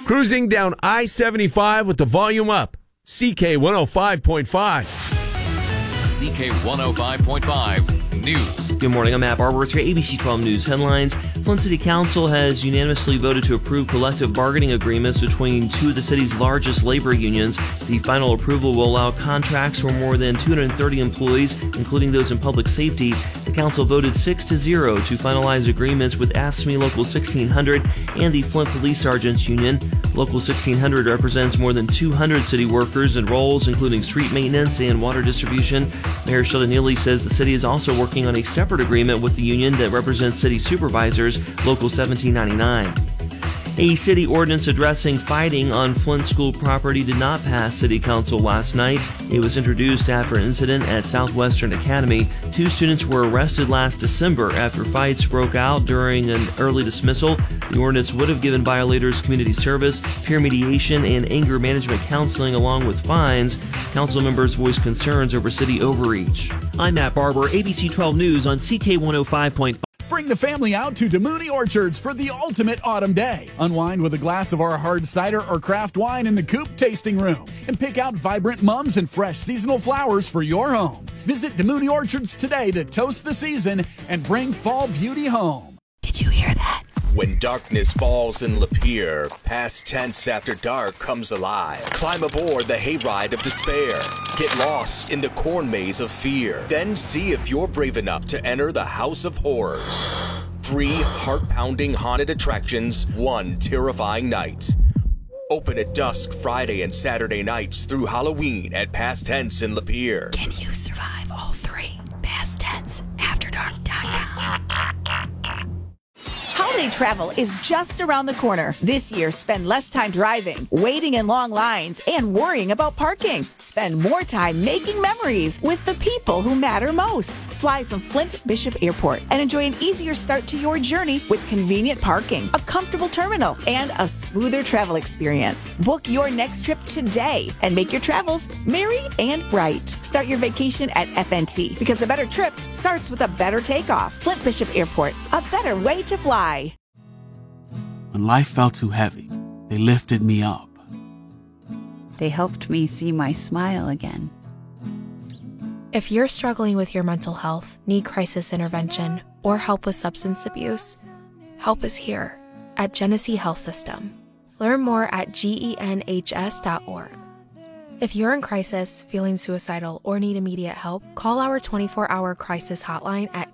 Cruising down I-75 with the volume up. CK 105.5. CK 105.5 News. Good morning, I'm Matt Barber with your ABC 12 News headlines. Flint City Council has unanimously voted to approve collective bargaining agreements between two of the city's largest labor unions. The final approval will allow contracts for more than 230 employees, including those in public safety. The council voted 6-0 to finalize agreements with AFSCME Local 1600 and the Flint Police Sergeants Union. Local 1600 represents more than 200 city workers in roles including street maintenance and water distribution. Mayor Sheldon Neely says the city is also working on a separate agreement with the union that represents city supervisors, Local 1799. A city ordinance addressing fighting on Flint school property did not pass city council last night. It was introduced after an incident at Southwestern Academy. 2 students were arrested last December after fights broke out during an early dismissal. The ordinance would have given violators community service, peer mediation, and anger management counseling along with fines. Council members voiced concerns over city overreach. I'm Matt Barber, ABC 12 News on CK 105.5. Bring the family out to DeMooney Orchards for the ultimate autumn day. Unwind with a glass of our hard cider or craft wine in the Coop tasting room and pick out vibrant mums and fresh seasonal flowers for your home. Visit DeMooney Orchards today to toast the season and bring fall beauty home. Did you hear that? When darkness falls in Lapeer, past tense after dark comes alive. Climb aboard the hayride of despair. Get lost in the corn maze of fear. Then see if you're brave enough to enter the House of Horrors. 3 heart-pounding haunted attractions, 1 terrifying night. Open at dusk Friday and Saturday nights through Halloween at Past Tense in Lapeer. Can you survive all 3? PastTenseAfterDark.com. Holiday travel is just around the corner. This year, spend less time driving, waiting in long lines, and worrying about parking. Spend more time making memories with the people who matter most. Fly from Flint Bishop Airport and enjoy an easier start to your journey with convenient parking, a comfortable terminal, and a smoother travel experience. Book your next trip today and make your travels merry and bright. Start your vacation at FNT because a better trip starts with a better takeoff. Flint Bishop Airport, a better way to fly. When life felt too heavy, they lifted me up. They helped me see my smile again. If you're struggling with your mental health, need crisis intervention, or help with substance abuse, help is here at Genesee Health System. Learn more at genhs.org. If you're in crisis, feeling suicidal, or need immediate help, call our 24-hour crisis hotline at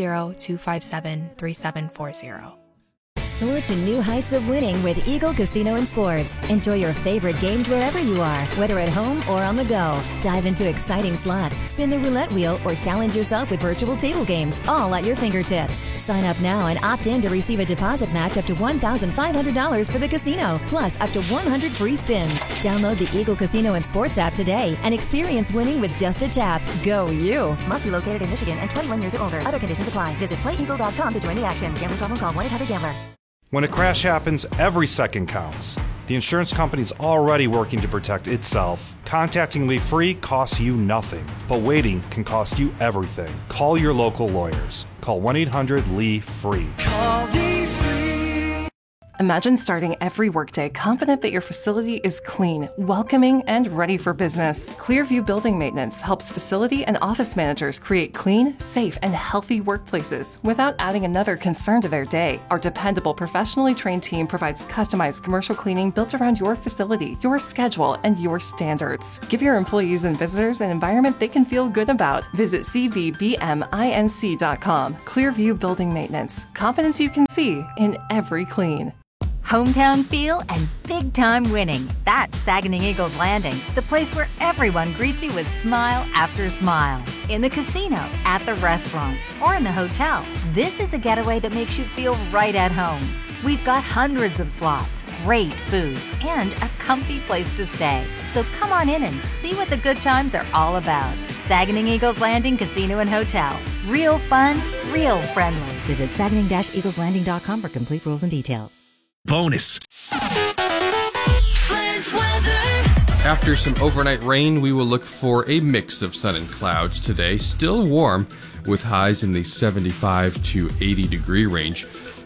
810-257-3740. Soar to new heights of winning with Eagle Casino and Sports. Enjoy your favorite games wherever you are, whether at home or on the go. Dive into exciting slots, spin the roulette wheel, or challenge yourself with virtual table games, all at your fingertips. Sign up now and opt in to receive a deposit match up to $1,500 for the casino, plus up to 100 free spins. Download the Eagle Casino and Sports app today and experience winning with just a tap. Go you! Must be located in Michigan and 21 years or older. Other conditions apply. Visit playeagle.com to join the action. Gambling problem? Call 1-800-GAMBLER. When a crash happens, every second counts. The insurance company's already working to protect itself. Contacting Lee Free costs you nothing, but waiting can cost you everything. Call your local lawyers. Call 1-800-LEE-FREE. Call Lee Free. Imagine starting every workday confident that your facility is clean, welcoming, and ready for business. Clearview Building Maintenance helps facility and office managers create clean, safe, and healthy workplaces without adding another concern to their day. Our dependable, professionally trained team provides customized commercial cleaning built around your facility, your schedule, and your standards. Give your employees and visitors an environment they can feel good about. Visit cvbminc.com. Clearview Building Maintenance. Confidence you can see in every clean. Hometown feel and big-time winning. That's Saganing Eagles Landing, the place where everyone greets you with smile after smile. In the casino, at the restaurants, or in the hotel, this is a getaway that makes you feel right at home. We've got hundreds of slots, great food, and a comfy place to stay. So come on in and see what the good times are all about. Saganing Eagles Landing Casino and Hotel. Real fun, real friendly. Visit saganing-eagleslanding.com for complete rules and details. Bonus. After some overnight rain, we will look for a mix of sun and clouds today. Still warm with highs in the 75 to 80 degree range.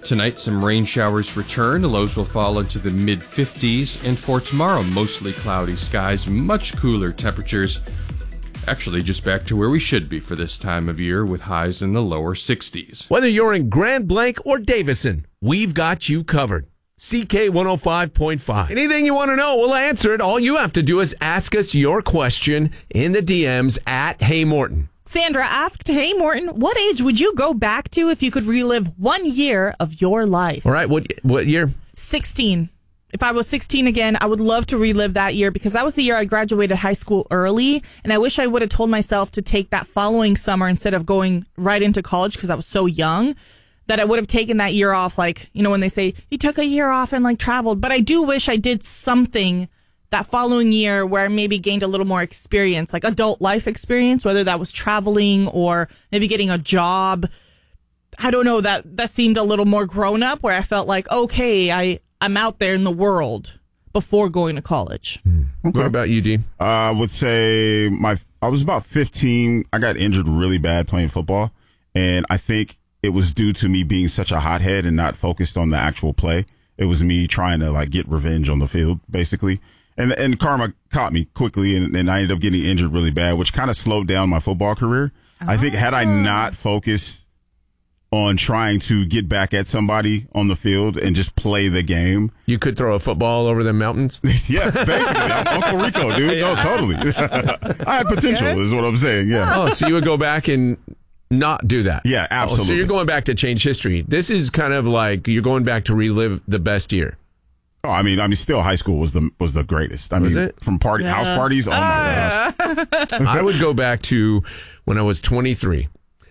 Tonight, some rain showers return. The lows will fall into the mid-50s. And for tomorrow, mostly cloudy skies, much cooler temperatures. Actually, just back to where we should be for this time of year with highs in the lower 60s. Whether you're in Grand Blanc or Davison, we've got you covered. CK 105.5. Anything you want to know, we'll answer it. All you have to do is ask us your question in the DMs at Hey Morton. Sandra asked, hey, Morton, what age would you go back to if you could relive 1 year of your life? All right, what year? 16. If I was 16 again, I would love to relive that year because that was the year I graduated high school early. And I wish I would have told myself to take that following summer instead of going right into college because I was so young that I would have taken that year off. Like, you know, when they say you took a year off and like traveled. But I do wish I did something that following year where I maybe gained a little more experience, like adult life experience, whether that was traveling or maybe getting a job. I don't know, that seemed a little more grown up where I felt like, okay, I'm out there in the world before going to college. Okay. What about you, Dean? I would say I was about 15. I got injured really bad playing football, and I think it was due to me being such a hothead and not focused on the actual play. It was me trying to like get revenge on the field, basically. And karma caught me quickly, and I ended up getting injured really bad, which kind of slowed down my football career. I think had I not focused on trying to get back at somebody on the field and just play the game, you could throw a football over the mountains. Yeah, basically. I'm Uncle Rico, dude. No, totally. I had potential, is what I'm saying. Yeah. Oh, so you would go back and not do that? Yeah, absolutely. Oh, so you're going back to change history. This is kind of like you're going back to relive the best year. Oh, I mean, still high school was the greatest. I mean, it? From house parties. Oh my gosh! I would go back to when I was 23.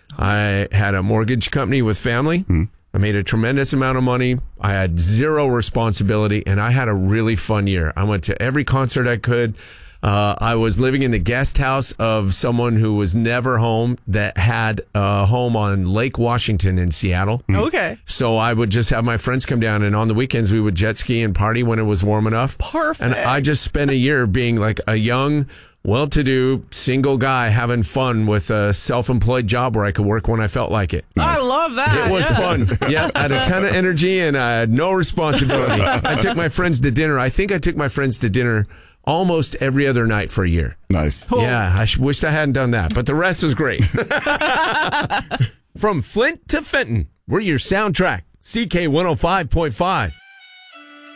I had a mortgage company with family. I made a tremendous amount of money. I had zero responsibility, and I had a really fun year. I went to every concert I could. I was living in the guest house of someone who was never home that had a home on Lake Washington in Seattle. Okay. So I would just have my friends come down, and on the weekends we would jet ski and party when it was warm enough. Perfect. And I just spent a year being like a young, well-to-do, single guy having fun with a self-employed job where I could work when I felt like it. I love that. It was fun. Yeah, I had a ton of energy, and I had no responsibility. I took my friends to dinner. I think I took my friends to dinner almost every other night for a year. Nice. Yeah, I wished I hadn't done that, but the rest was great. From Flint to Fenton, we're your soundtrack. CK 105.5.